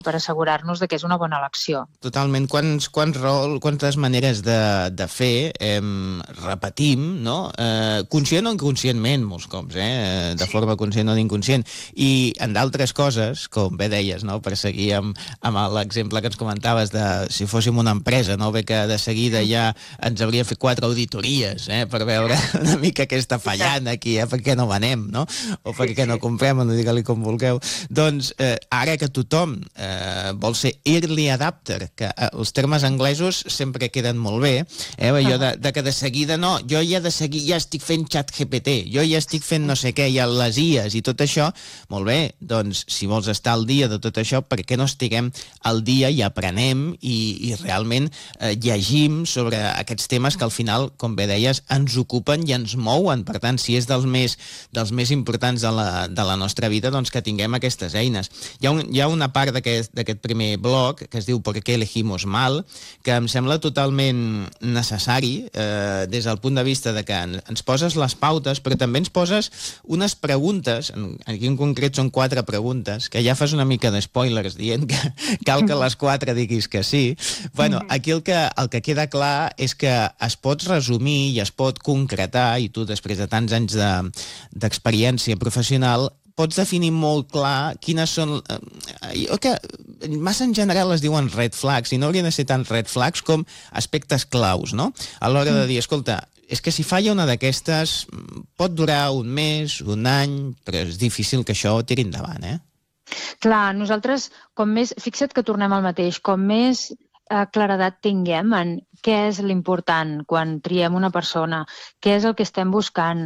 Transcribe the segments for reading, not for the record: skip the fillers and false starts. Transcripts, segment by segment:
per assegurar-nos que és una bona elecció. Totalment. Quantes maneres de fer repetim, no? Conscient o inconscientment, molts cops, de forma conscient o d'inconscient. I en d'altres coses, com bé deies, no? Per seguir amb l'exemple que ens comentaves de si fóssim una empresa, no? Bé que de seguida ja ens hauria fet 4 auditories, per veure una mica què està fallant aquí, per què no venem, no? O per què no comprem, no digue-li com vulgueu. Doncs ara que tothom vol ser early adapter, que els termes anglesos sempre queden molt bé, allò de que de seguida no, jo ja de seguida ja estic fent xat GPT, jo ja estic fent no sé què, ja les IAs i tot això, molt bé, doncs si vols estar al dia de tot això, per què no estiguem al dia i aprenem i realment llegim sobre aquests temes que al final, com bé deies, ens ocupen i ens mouen, per tant, si és dels més importants de la nostra vida, doncs que tinguem aquestes eines. Hi ha una part d'aquest primer bloc, que es diu ¿Por qué elegimos mal?, que em sembla totalment necessari des del punt de vista de que ens poses les pautes, però també ens poses unes preguntes, aquí en concret són 4 preguntes, que ja fas una mica de spoilers dient que cal que les 4 diguis que sí. Bueno, aquí el que queda clar és que es pot resumir i es pot concretar, i tu després de tants anys d'experiència professional pots definir molt clar quines són... que massa en general es diuen red flags, i no haurien de ser tant red flags com aspectes claus, no? A l'hora de dir, escolta, és que si falla una d'aquestes pot durar un mes, un any, però és difícil que això tiri endavant, Clar, nosaltres, fixa't que tornem al mateix, com més claredat tinguem en què és l'important quan triem una persona, què és el que estem buscant,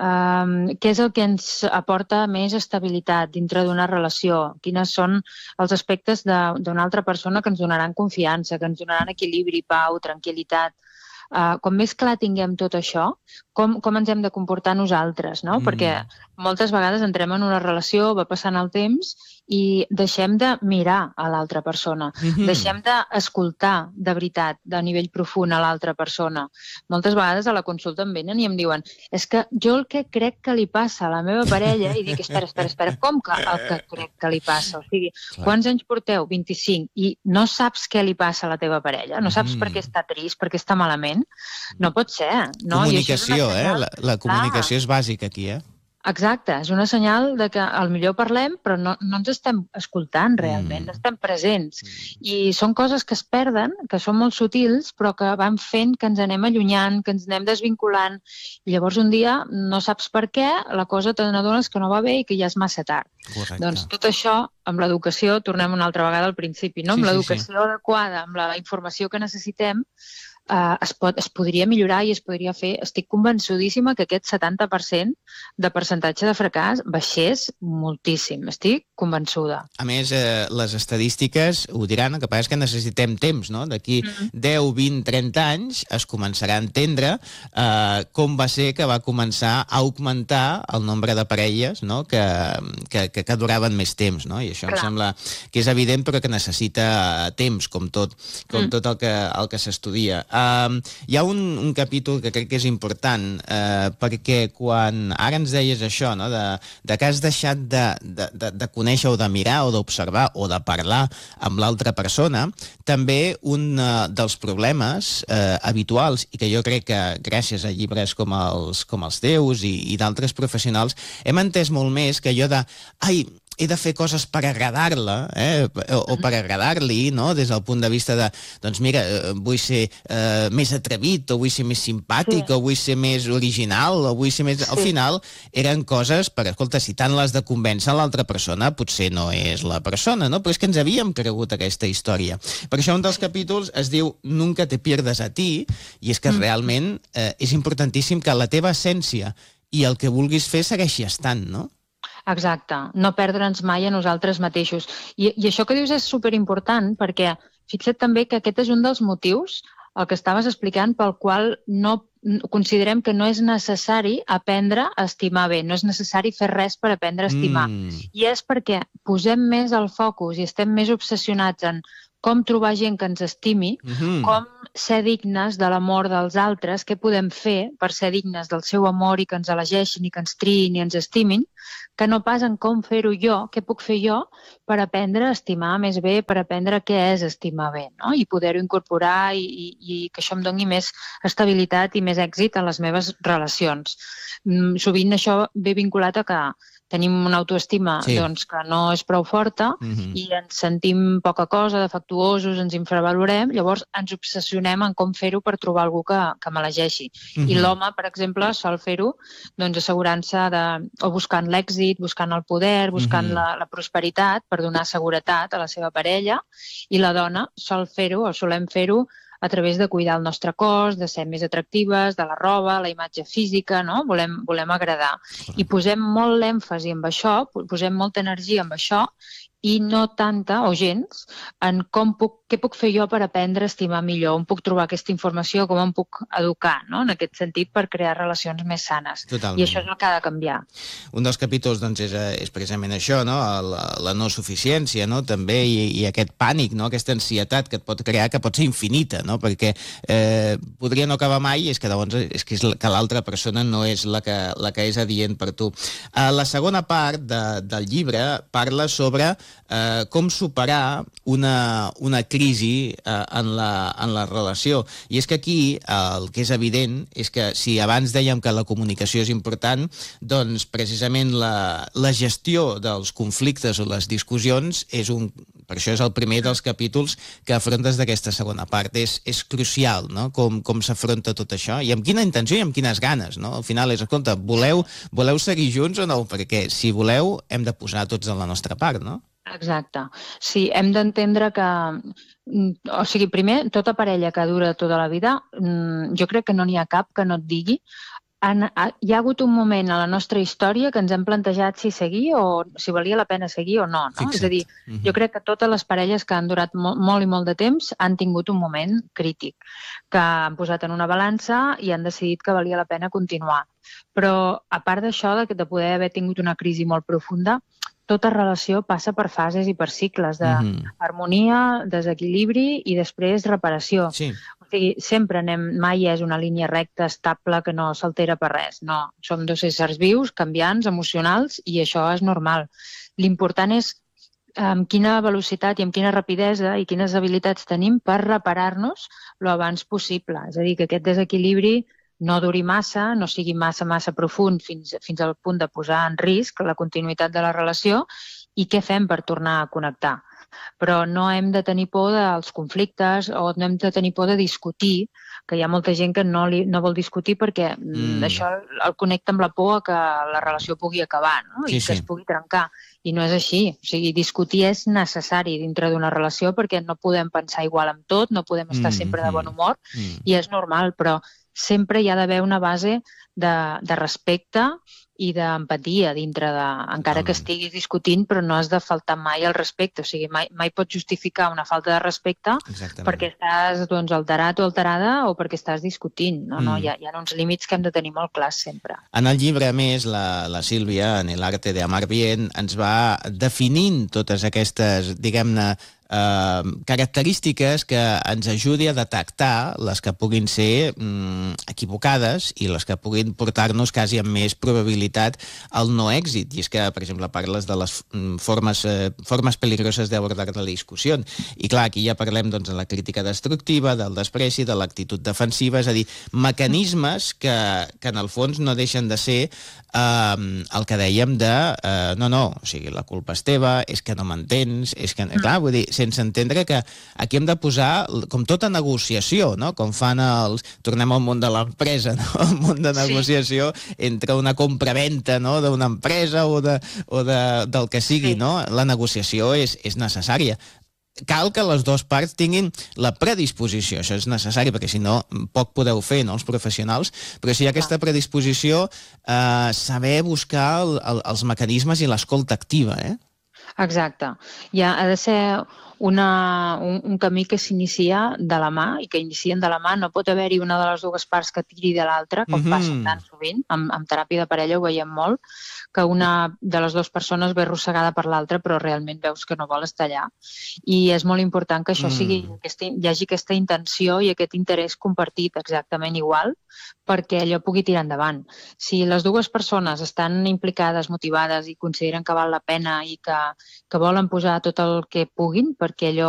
què és el que ens aporta més estabilitat dintre d'una relació, quines són els aspectes d'una altra persona que ens donaran confiança, que ens donaran equilibri, pau, tranquil·litat. Com més clar tinguem tot això, com ens hem de comportar nosaltres, no? Perquè moltes vegades entrem en una relació, va passant el temps i deixem de mirar a l'altra persona, deixem d'escoltar de veritat, de nivell profund a l'altra persona. Moltes vegades a la consulta em venen i em diuen és que jo el que crec que li passa a la meva parella, i dic, espera, com que el que crec que li passa? O sigui, quants anys porteu? 25. I no saps què li passa a la teva parella? No saps per què està trist, per què està malament? No pot ser, no? Comunicació, la comunicació és bàsica aquí, Exacte, és una senyal de que potser parlem però no ens estem escoltant realment, no estem presents. I són coses que es perden, que són molt sutils, però que van fent que ens anem allunyant, que ens anem desvinculant, i llavors un dia no saps per què, la cosa te n'adones que no va bé i que ja és massa tard. Correcte. Doncs tot això, amb l'educació, tornem una altra vegada al principi, no? Amb l'educació adequada, amb la informació que necessitem, es podria millorar i es podria fer. Estic convençudíssima que aquest 70% de percentatge de fracàs baixés moltíssim. Estic convençuda. A més, les estadístiques ho diran, el que passa és que necessitem temps, no? D'aquí 10, 20, 30 anys es començarà a entendre com va ser que va començar a augmentar el nombre de parelles, no? que duraven més temps, no? I això em sembla que és evident, però que necessita temps, com tot el que s'estudia. Hi ha un capítol que crec que és important, perquè quan ara ens deies això, no? de que has deixat de conèixer o de mirar o d'observar o de parlar amb l'altra persona, també un dels problemes habituals, i que jo crec que gràcies a llibres com els teus i d'altres professionals hem entès molt més que allò de he de fer coses per agradar-la, o per agradar-li, no? Des del punt de vista de, doncs mira, vull ser més atrevit, o vull ser més simpàtic, o vull ser més original, o vull ser més... Al final, eren coses per, escolta, si tant l'has de convèncer l'altra persona, potser no és la persona, no? Però és que ens havíem cregut aquesta història. Per això un dels capítols es diu Nunca te pierdas a ti, i és que realment és importantíssim que la teva essència i el que vulguis fer segueixi estant, no? Exacte, no perdre'ns mai a nosaltres mateixos. I això que dius és superimportant perquè fixa't també que aquest és un dels motius, el que estaves explicant, pel qual considerem que no és necessari aprendre a estimar bé, no és necessari fer res per aprendre a estimar. I és perquè posem més el focus i estem més obsessionats en com trobar gent que ens estimi, com ser dignes de l'amor dels altres, què podem fer per ser dignes del seu amor i que ens elegeixin i que ens triïn i ens estimin, que no pas en com fer-ho jo, què puc fer jo per aprendre a estimar més bé, per aprendre què és estimar bé, no? I poder-ho incorporar i que això em doni més estabilitat i més èxit en les meves relacions. Sovint això ve vinculat a que tenim una autoestima doncs, que no és prou forta i ens sentim poca cosa, defectuosos, ens infravalorem, llavors ens obsessionem en com fer-ho per trobar algú que m'elegeixi. I l'home, per exemple, sol fer-ho doncs, assegurant-se o buscant l'èxit, buscant el poder, buscant la prosperitat per donar seguretat a la seva parella, i la dona sol fer-ho o solem fer-ho a través de cuidar el nostre cos, de ser més atractives, de la roba, la imatge física, no? Volem agradar. I posem molt l'èmfasi en això, posem molta energia en això, i no tanta, o gens, en què puc fer jo per aprendre a estimar millor, on puc trobar aquesta informació, com em puc educar, no? En aquest sentit, per crear relacions més sanes. Totalment. I això és el que ha de canviar. Un dels capítols doncs, és precisament això, no? La no suficiència, no? També, i aquest pànic, no? Aquesta ansietat que et pot crear, que pot ser infinita, no? Perquè podria no acabar mai, és que llavors que l'altra persona no és la que és adient per tu. La segona part del llibre parla sobre com superar una crisi en la relació. I és que aquí el que és evident és que si abans dèiem que la comunicació és important, doncs precisament la gestió dels conflictes o les discussions per això és el primer dels capítols que afrontes d'aquesta segona part. És crucial, no? Com s'afronta tot això i amb quina intenció i amb quines ganes, no? Al final és, escolta, voleu seguir junts o no? Perquè si voleu hem de posar tots de la nostra part, no? Exacte. Sí, hem d'entendre que... O sigui, primer, tota parella que dura tota la vida, jo crec que no n'hi ha cap que no et digui. Hi ha hagut un moment a la nostra història que ens hem plantejat si seguir o si valia la pena seguir o no. Fixa't. És a dir, jo crec que totes les parelles que han durat molt i molt de temps han tingut un moment crític, que han posat en una balança i han decidit que valia la pena continuar. Però, a part d'això, de poder haver tingut una crisi molt profunda, tota relació passa per fases i per cicles d'harmonia, desequilibri i després reparació. Sí. O sigui, sempre mai és una línia recta, estable, que no s'altera per res. No, som dos éssers vius, canviants, emocionals, i això és normal. L'important és amb quina velocitat i amb quina rapidesa i quines habilitats tenim per reparar-nos lo abans possible. És a dir, que aquest desequilibri no duri massa, no sigui massa profund fins al punt de posar en risc la continuïtat de la relació i què fem per tornar a connectar. Però no hem de tenir por dels conflictes o no hem de tenir por de discutir, que hi ha molta gent que no vol discutir perquè això el connecta amb la por a que la relació pugui acabar, no? I que es pugui trencar. I no és així. O sigui, discutir és necessari dintre d'una relació perquè no podem pensar igual amb tot, no podem estar sempre de bon humor i és normal, però sempre hi ha d'haver una base de respecte i d'empatia dintre de... Encara que estiguis discutint, però no has de faltar mai al respecte. O sigui, mai pots justificar una falta de respecte perquè estàs alterat o alterada o perquè estàs discutint. No, hi ha uns límits que hem de tenir molt clars sempre. En el llibre, a més, la Sílvia, en El arte de amar bien, ens va definint totes aquestes, diguem-ne, característiques que ens ajudi a detectar les que puguin ser equivocades i les que puguin portar-nos quasi amb més probabilitat al no èxit. I és que, per exemple, parles de les formes peligroses d'abordar la discussió. I clar, aquí ja parlem de la crítica destructiva, del despreci, de l'actitud defensiva, és a dir, mecanismes que en el fons no deixen de ser el que dèiem de no, o sigui, la culpa és teva, és que no m'entens, és que... Clar, vull dir, sense entendre que aquí hem de posar com tota negociació, no? Com fan tornem al món de l'empresa, no? El món de negociació entre una compra-venta, no? D'una empresa o del que sigui, no? La negociació és necessària. Cal que les dues parts tinguin la predisposició, això és necessari perquè si no poc podeu fer, no, els professionals, però si hi ha aquesta predisposició, saber buscar els mecanismes i l'escolta activa, Exacte. Ha de ser un camí que s'inicia de la mà i que inicien de la mà. No pot haver-hi una de les dues parts que tiri de l'altra, com passa tan sovint. Amb teràpia de parella ho veiem molt, que una de les dues persones ve arrossegada per l'altra, però realment veus que no vol estar allà. I és molt important que això sigui, hi hagi aquesta intenció i aquest interès compartit exactament igual perquè allò pugui tirar endavant. Si les dues persones estan implicades, motivades i consideren que val la pena i que volen posar tot el que puguin perquè allò